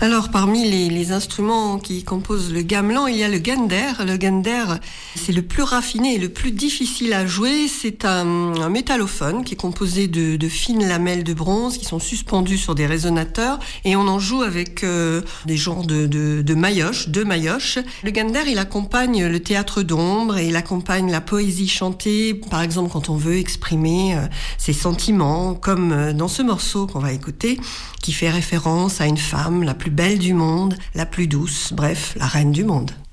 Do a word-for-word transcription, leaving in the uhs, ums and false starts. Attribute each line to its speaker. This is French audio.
Speaker 1: Alors, parmi les, les instruments qui composent le gamelan, il y a le guender. Le guender, c'est le plus raffiné et le plus difficile à jouer. C'est un, un métallophone qui est composé de, de fines lamelles de bronze qui sont suspendues sur des résonateurs et on en joue avec euh, des genres de, de, de maillotches, deux maillotches. Le guender, il accompagne le théâtre d'ombre et il accompagne la poésie chantée, par exemple quand on veut exprimer euh, ses sentiments, comme euh, dans ce morceau qu'on va écouter, qui fait référence à une femme, la plus belle du monde, la plus douce, bref, la reine du monde.